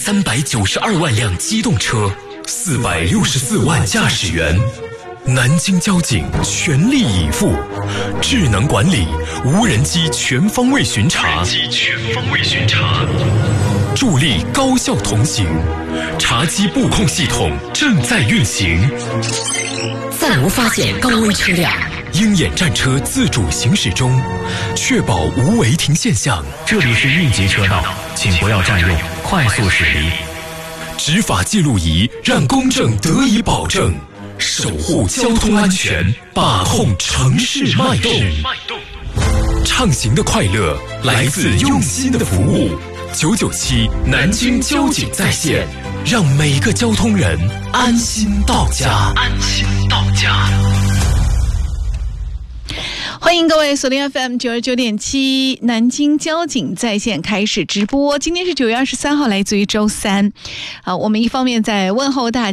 392万辆机动车，464万驾驶员。南京交警全力以赴，智能管理，无人机全方位巡查，助力高效同行。查机布控系统正在运行， 暂无发现高危车辆。 鹰眼战车自主行驶中，确保无违停现象。 这里是应急车道，请不要占用，快速驶离。 执法记录仪让公正得以保证，守护交通安全，把控城市脉动。畅行的快乐来自用心的服务。997南京交警在线，让每个交通人安心到家。 欢迎各位锁定 FM 99.7南京交警在线开始直播。今天是9月23号，来自于周三。我们一方面在问候大家。